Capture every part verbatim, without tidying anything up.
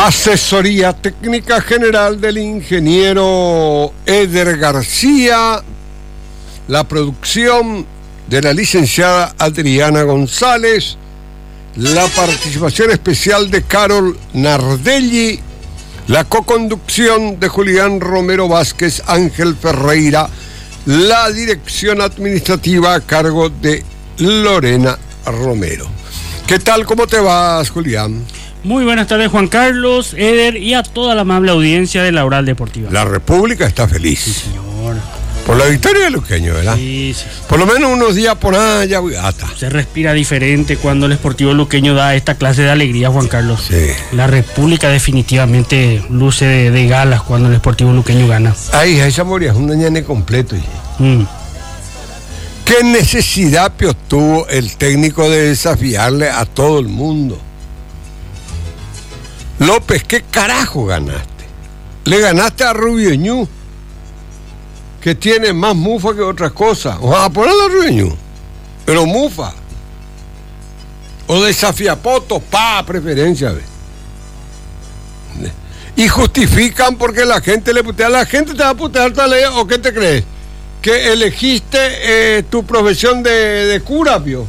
Asesoría técnica general del ingeniero Eder García. La producción de la licenciada Adriana González. La participación especial de Carol Nardelli. La coconducción de Julián Romero Vázquez, Ángel Ferreira. La dirección administrativa a cargo de Lorena Romero. ¿Qué tal? ¿Cómo te vas, Julián? Muy buenas tardes, Juan Carlos, Eder y a toda la amable audiencia de la Oral Deportiva. La República está feliz. Sí, señor. Por la victoria de Luqueño, ¿verdad? Sí, sí. Por lo menos unos días por allá, gata. Se respira diferente cuando el Sportivo Luqueño da esta clase de alegría, Juan Carlos. Sí. La República definitivamente luce de, de galas cuando el Sportivo Luqueño gana. Ay, esa moria es un ñane completo. Mm. ¿Qué necesidad Pio, tuvo el técnico de desafiarle a todo el mundo? López, ¿qué carajo ganaste? Le ganaste a Rubio Ñu, que tiene más mufa que otras cosas. O a ponerle a Rubio Ñu, pero mufa. O desafía Poto, pa, preferencia. ¿Ve? Y justifican porque la gente le putea. La gente te va a putear tal ley, ¿o qué te crees? Que elegiste eh, tu profesión de, de cura, Pio.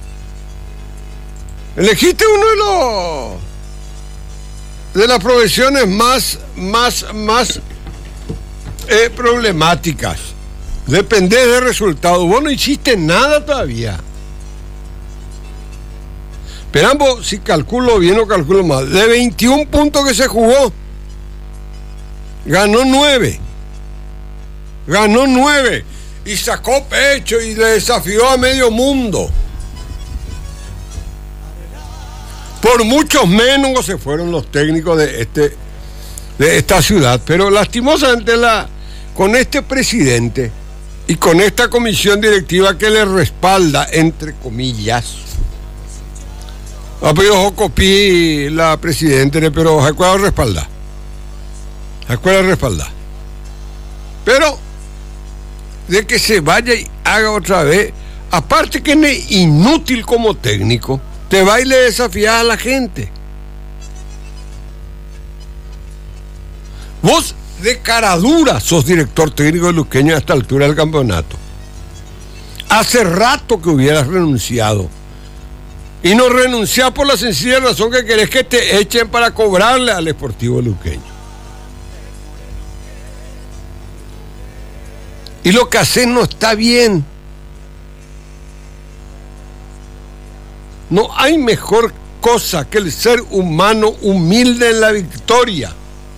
Elegiste uno de los de las profesiones más más más eh, problemáticas. Dependés de resultados. Vos no hiciste nada todavía. Esperamos, si calculo bien o calculo mal, de veintiún puntos que se jugó, ganó nueve. Ganó nueve y sacó pecho y le desafió a medio mundo. Por muchos menos se fueron los técnicos de este de esta ciudad, pero lastimosamente la, con este presidente y con esta comisión directiva que le respalda, entre comillas, ha pedido Jocopí la presidenta, pero ¿a cuál respalda? ¿A cuál respalda? Pero de que se vaya y haga otra vez, aparte que es inútil como técnico, te va y le desafía a la gente. Vos de cara dura sos director técnico de Luqueño a esta altura del campeonato. Hace rato que hubieras renunciado. Y no renunciás por la sencilla razón que querés que te echen para cobrarle al Sportivo Luqueño. Y lo que haces no está bien. No hay mejor cosa que el ser humano humilde en la victoria.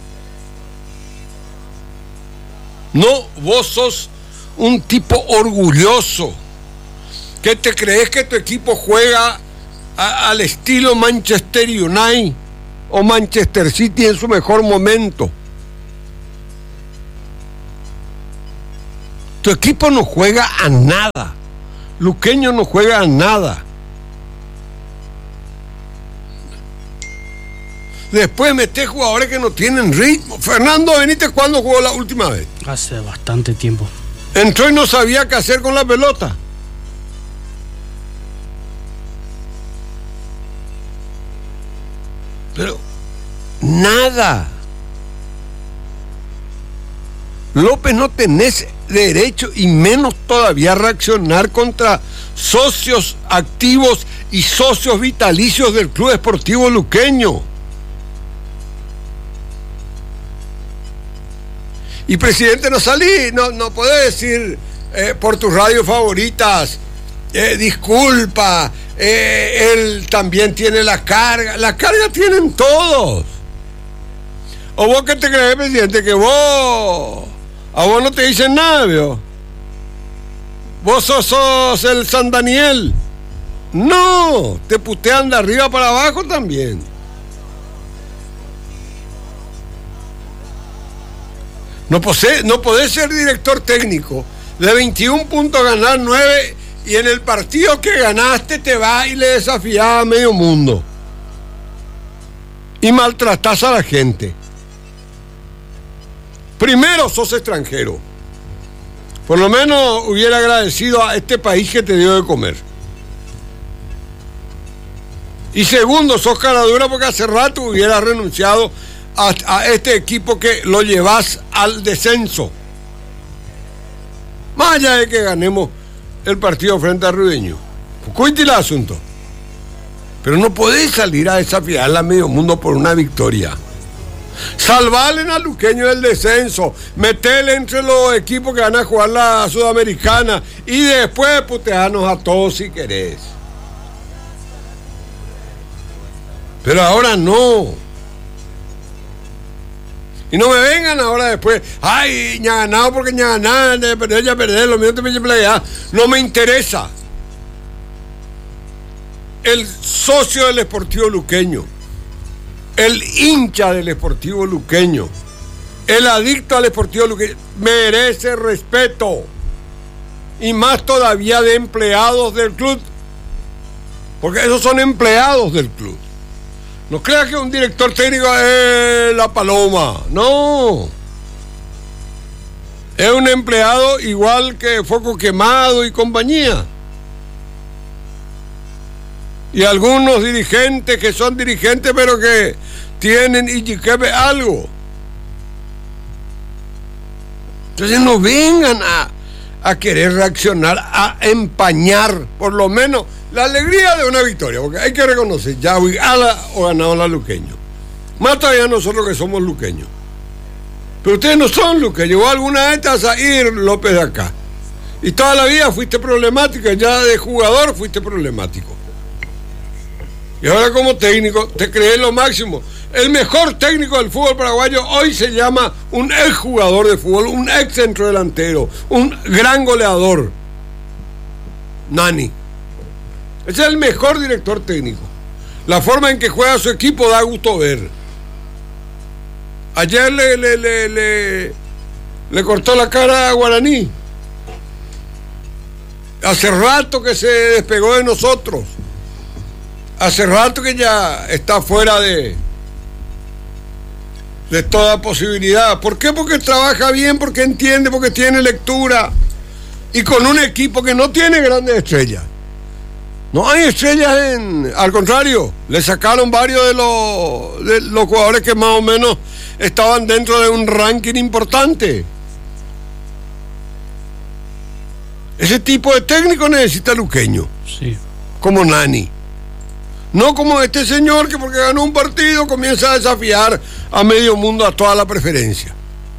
No, vos sos un tipo orgulloso, que te crees que tu equipo juega a, al estilo Manchester United o Manchester City en su mejor momento. Tu equipo no juega a nada. Luqueño no juega a nada. Después metés jugadores que no tienen ritmo. Fernando Benítez, ¿cuándo jugó la última vez? Hace bastante tiempo. Entró y no sabía qué hacer con la pelota. Pero nada. López, no tenés derecho y menos todavía a reaccionar contra socios activos y socios vitalicios del Club Esportivo Luqueño. Y presidente, no salí, no, no podés decir eh, por tus radios favoritas, eh, disculpa, eh, él también tiene la carga. La carga tienen todos. ¿O vos qué te crees, presidente? Que vos, a vos no te dicen nada, ¿vio? Vos sos, sos el San Daniel. No, te putean de arriba para abajo también. No podés, no podés ser director técnico de veintiún puntos, ganar nueve y en el partido que ganaste te vas y le desafías a medio mundo y maltratás a la gente. Primero, sos extranjero. Por lo menos hubiera agradecido a este país que te dio de comer. Y segundo, sos cara dura porque hace rato hubieras renunciado a, a este equipo que lo llevas al descenso. Más allá de que ganemos el partido frente a Rudeño. Cuente el asunto. Pero no podés salir a desafiar a medio mundo por una victoria. Salvalen al Luqueño del descenso, metele entre los equipos que van a jugar la Sudamericana y después putearnos a todos si querés. Pero ahora no. Y no me vengan ahora después, ay, ya ganado porque ya ganado, ya perder, ya perder, lo mío te me playa. No me interesa. El socio del Sportivo Luqueño, el hincha del Sportivo Luqueño, el adicto al Sportivo Luqueño, merece respeto. Y más todavía de empleados del club. Porque esos son empleados del club. No creas que un director técnico es la paloma. No. Es un empleado igual que Foco Quemado y compañía. Y algunos dirigentes que son dirigentes pero que tienen y que algo. Entonces no vengan a, a querer reaccionar, a empañar por lo menos la alegría de una victoria, porque hay que reconocer, ya Huigala o ganado la Luqueño. Más todavía nosotros que somos luqueños. Pero ustedes no son luqueños, o alguna vez vas a ir López de acá. Y toda la vida fuiste problemático, ya de jugador fuiste problemático. Y ahora como técnico te crees lo máximo. El mejor técnico del fútbol paraguayo hoy se llama un ex jugador de fútbol, un ex centrodelantero, un gran goleador. Nani. Ese es el mejor director técnico. La forma en que juega su equipo da gusto ver. Ayer le, le, le, le, le cortó la cara a Guaraní. Hace rato que se despegó de nosotros. Hace rato que ya está fuera de, de toda posibilidad. ¿Por qué? Porque trabaja bien, porque entiende, porque tiene lectura. Y con un equipo que no tiene grandes estrellas. No hay estrellas en... Al contrario, le sacaron varios de los, de los jugadores que más o menos estaban dentro de un ranking importante. Ese tipo de técnico necesita Luqueño. Sí. Como Nani. No como este señor que porque ganó un partido comienza a desafiar a medio mundo a toda la preferencia.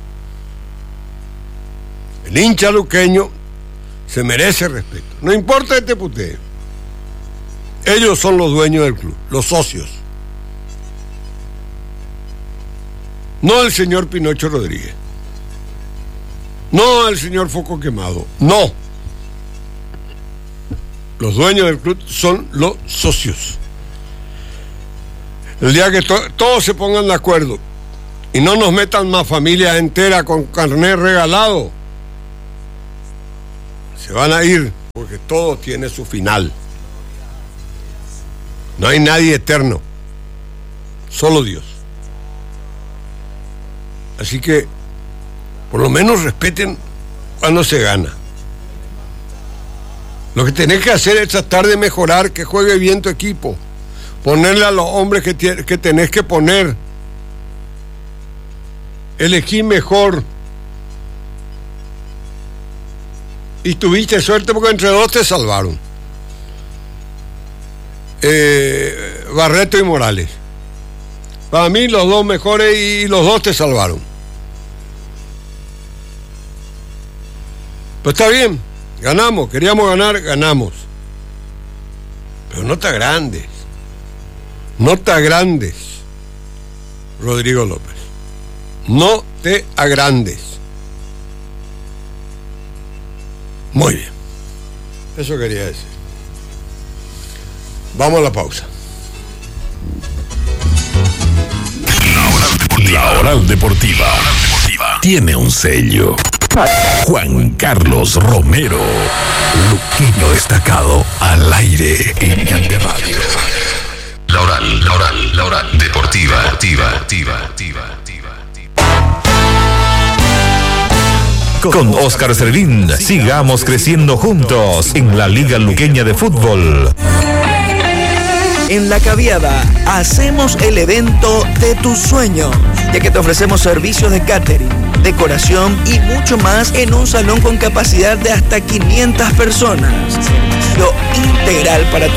El hincha luqueño se merece respeto. No importa este puteo. Ellos son los dueños del club, los socios. No el señor Pinocho Rodríguez. No el señor Foco Quemado. No. Los dueños del club son los socios. El día que to- todos se pongan de acuerdo y no nos metan más familias enteras con carnet regalado, se van a ir, porque todo tiene su final. No hay nadie eterno, solo Dios. Así que por lo menos respeten cuando se gana. Lo que tenés que hacer es tratar de mejorar, que juegue bien tu equipo, ponerle a los hombres que, t- que tenés que poner, elegí mejor. Y tuviste suerte porque entre dos te salvaron. Eh, Barreto y Morales. Para mí los dos mejores y los dos te salvaron. Pues está bien, ganamos, queríamos ganar, ganamos. Pero no te agrandes. No te agrandes, Rodrigo López. No te agrandes. Muy bien. Eso quería decir. Vamos a la pausa. La Oral Deportiva tiene un sello. Juan Carlos Romero, luqueño destacado al aire en Cante Radio. La Oral, la Oral, la Oral Deportiva, Deportiva, Deportiva, Deportiva. Con Oscar Servín, sigamos creciendo juntos en la Liga Luqueña de Fútbol. En La Caviada hacemos el evento de tus sueños, ya que te ofrecemos servicios de catering, decoración y mucho más en un salón con capacidad de hasta quinientas personas. Servicio integral para tu